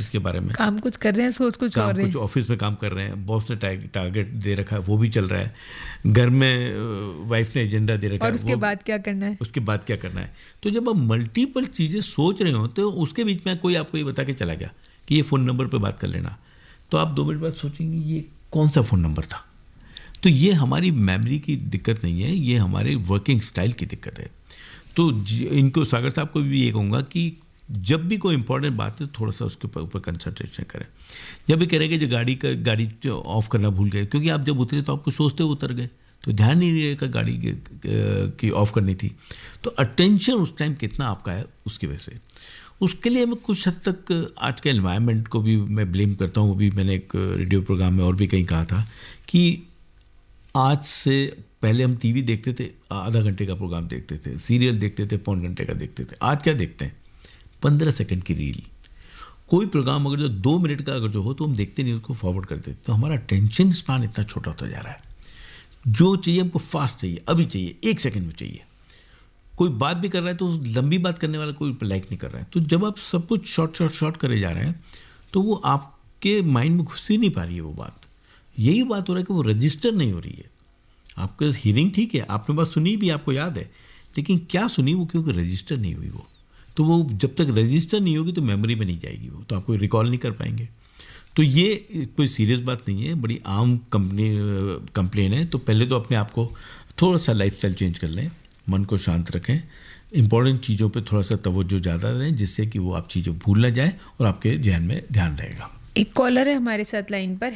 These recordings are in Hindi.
ऑफिस के बारे में, काम कुछ कर रहे हैं, सोच कुछ और रहे हैं, कुछ ऑफिस में काम कर रहे हैं, बॉस ने टारगेट दे रखा है वो भी चल रहा है, घर में वाइफ ने एजेंडा दे रखा है, और उसके बाद क्या करना है, उसके बाद क्या करना है। तो जब आप मल्टीपल चीज़ें सोच रहे हो तो उसके बीच में कोई आपको ये बता के चला गया कि ये फ़ोन नंबर पर बात कर लेना, तो आप 2 मिनट बाद सोचेंगे ये कौन सा फ़ोन नंबर था। तो ये हमारी मेमोरी की दिक्कत नहीं है, ये हमारे वर्किंग स्टाइल की दिक्कत है। तो इनको सागर साहब को भी ये कहूँगा कि जब भी कोई इंपॉर्टेंट बात है थोड़ा सा उसके ऊपर कंसंट्रेशन करें। जब भी करेंगे जो गाड़ी ऑफ करना भूल गए, क्योंकि आप जब उतरे तो आपको सोचते हुए उतर गए तो ध्यान नहीं रहेगा गाड़ी की ऑफ करनी थी। तो अटेंशन उस टाइम कितना आपका है उसकी वजह से, उसके लिए मैं कुछ हद तक आज के एनवायरनमेंट को भी मैं ब्लेम करता हूँ। वो भी मैंने एक रेडियो प्रोग्राम में और भी कहीं कहा था कि आज से पहले हम टीवी देखते थे, आधा घंटे का प्रोग्राम देखते थे, सीरियल देखते थे, पौन घंटे का देखते थे। आज क्या देखते हैं, 15 सेकंड की रील। कोई प्रोग्राम अगर जो 2 मिनट का अगर जो हो तो हम देखते नहीं, उसको फॉरवर्ड कर देते। तो हमारा टेंशन स्पैन इतना छोटा होता जा रहा है। जो चाहिए हमको फास्ट चाहिए, अभी चाहिए, 1 सेकंड में चाहिए। कोई बात भी कर रहा है तो लंबी बात करने वाला कोई लाइक नहीं कर रहा है। तो जब आप सब कुछ शॉर्ट करे जा रहे हैं तो वो आपके माइंड में घुस ही नहीं पा रही है वो बात। यही बात हो रहा है कि वो रजिस्टर नहीं हो रही है। आपका हियरिंग ठीक है, आपने बात सुनी भी, आपको याद है, लेकिन क्या सुनी वो, क्योंकि रजिस्टर नहीं हुई वो। तो वो जब तक रजिस्टर नहीं होगी तो मेमोरी में नहीं जाएगी वो, तो आप कोई रिकॉल नहीं कर पाएंगे। तो ये कोई सीरियस बात नहीं है, बड़ी आम कंप्लेन है। तो पहले तो अपने आप को थोड़ा सा लाइफस्टाइल चेंज कर लें, मन को शांत रखें, इंपॉर्टेंट चीज़ों पे थोड़ा सा तवज्जो ज़्यादा दें, जिससे कि वो आप चीज़ें भूल ना जाए और आपके ध्यान में ध्यान रहेगा। एक कॉलर है हमारे साथ लाइन पर।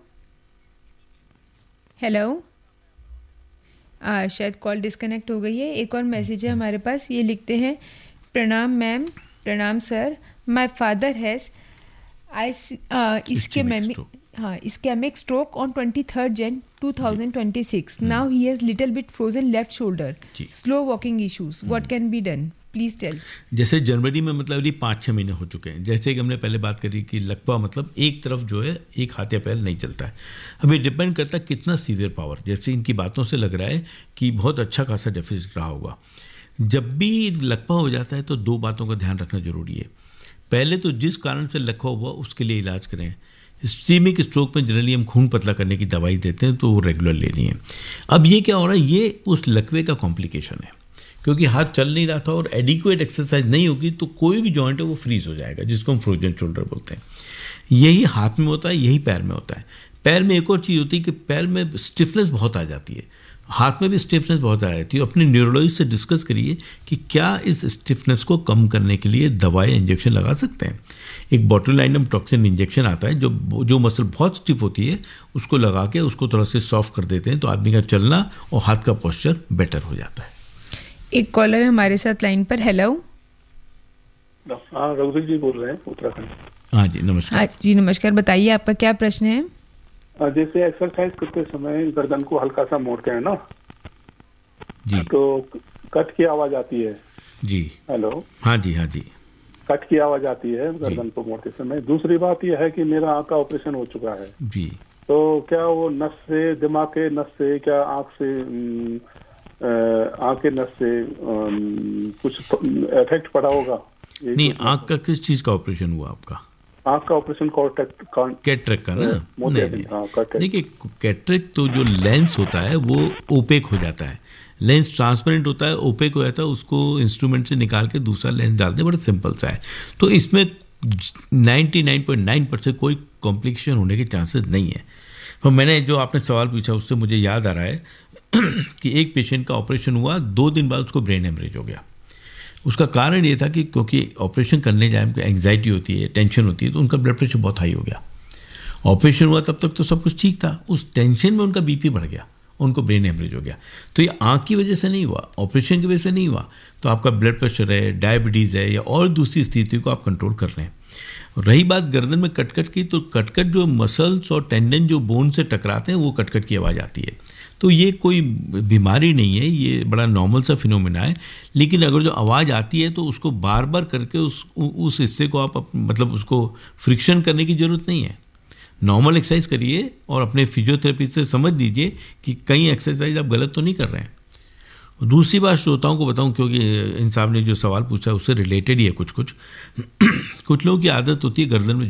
हेलो, शायद कॉल डिस्कनेक्ट हो गई है। एक और मैसेज है हमारे पास, ये लिखते हैं, प्रणाम मैम, प्रणाम sir, my father has ischemic stroke on 23rd Jan 2026. Now he has little bit frozen left shoulder, slow walking issues. What can be done? Please tell. जैसे जनवरी में मतलब ये 5-6 महीने हो चुके हैं। जैसे कि हमने पहले बात करी कि लकवा मतलब एक तरफ जो है, एक हाथ या पैर नहीं चलता है। अब ये डिपेंड करता है कितना सीवियर पावर। जैसे इनकी बातों से लग रहा है कि बहुत अच्छा खासा डेफिसिट रहा होगा। जब भी लकवा हो जाता है तो 2 बातों का ध्यान रखना जरूरी है। पहले तो जिस कारण से लकवा हुआ उसके लिए इलाज करें। इस्कीमिक स्ट्रोक में जनरली हम खून पतला करने की दवाई देते हैं, तो वो रेगुलर लेनी है। अब ये क्या हो रहा है, ये उस लकवे का कॉम्प्लिकेशन है, क्योंकि हाथ चल नहीं रहा था और एडिक्वेट एक्सरसाइज नहीं होगी तो कोई भी जॉइंट है वो फ्रीज हो जाएगा, जिसको हम फ्रोजन शोल्डर बोलते हैं। यही हाथ में होता है, यही पैर में होता है। पैर में एक और चीज़ होती है कि पैर में स्टिफनेस बहुत आ जाती है, हाथ में भी स्टिफनेस बहुत आ जाती है। अपने न्यूरोलॉजिस्ट से डिस्कस करिए कि क्या इस स्टिफनेस को कम करने के लिए दवाई इंजेक्शन लगा सकते हैं। एक बोटुलिनम टॉक्सिन इंजेक्शन आता है जो मसल बहुत स्टिफ होती है उसको लगा के उसको थोड़ा से सॉफ्ट कर देते हैं, तो आदमी का चलना और हाथ का पोस्चर बेटर हो जाता है। एक कॉलर है हमारे साथ लाइन पर। हेलो, हाँ, रघुवीर जी बोल रहे हैं उत्तराखंड। हाँ जी नमस्कार। हाँ जी नमस्कार, बताइए आपका क्या प्रश्न है। जैसे एक्सरसाइज करते समय गर्दन को हल्का सा मोड़ते हैं ना जी, तो कट की आवाज आती है जी। हेलो, हाँ जी, हाँ जी, कट की आवाज आती है गर्दन को मोड़ते समय। दूसरी बात यह है कि मेरा आँख का ऑपरेशन हो चुका है जी, तो क्या वो नस से, दिमाग के नस से, क्या आँख से, आँख के नस से कुछ इफेक्ट पड़ा होगा? नहीं, आँख का किस चीज़ का ऑपरेशन हुआ आपका? आँख का ऑपरेशन कैटरेक्ट का ना? नहीं, देखिए कैटरेक्ट तो जो लेंस होता है वो ओपेक हो जाता है। लेंस ट्रांसपेरेंट होता है, ओपेक हो जाता है, उसको इंस्ट्रूमेंट से निकाल के दूसरा लेंस डालते हैं, बड़ा सिंपल सा है। तो इसमें 99.9% कोई कॉम्प्लिकेशन होने के चांसेस नहीं है। तो मैंने जो आपने सवाल पूछा उससे मुझे याद आ रहा है कि एक पेशेंट का ऑपरेशन हुआ, 2 दिन बाद उसको ब्रेन हेमरेज हो गया। उसका कारण ये था कि क्योंकि ऑपरेशन करने जाए एंग्जाइटी होती है, टेंशन होती है, तो उनका ब्लड प्रेशर बहुत हाई हो गया। ऑपरेशन हुआ तब तक तो सब कुछ ठीक था, उस टेंशन में उनका बीपी बढ़ गया, उनको ब्रेन हेमरेज हो गया। तो ये आँख की वजह से नहीं हुआ, ऑपरेशन की वजह से नहीं हुआ। तो आपका ब्लड प्रेशर है, डायबिटीज़ है या और दूसरी स्थिति को आप कंट्रोल कर लें। रही बात गर्दन में कटकट की, तो कटकट जो मसल्स और टेंडन जो बोन से टकराते हैं वो कटकट की आवाज़ आती है। तो ये कोई बीमारी नहीं है, ये बड़ा नॉर्मल सा फिनोमेना है। लेकिन अगर जो आवाज़ आती है तो उसको बार बार करके उस हिस्से को आप मतलब उसको फ्रिक्शन करने की ज़रूरत नहीं है। नॉर्मल एक्सरसाइज करिए और अपने फिजियोथेरेपिस्ट से समझ लीजिए कि कहीं एक्सरसाइज आप गलत तो नहीं कर रहे हैं। दूसरी बात श्रोताओं को बताऊं, क्योंकि इन साहब ने जो सवाल पूछा उससे रिलेटेड ही है कुछ लोगों की आदत होती है गर्दन में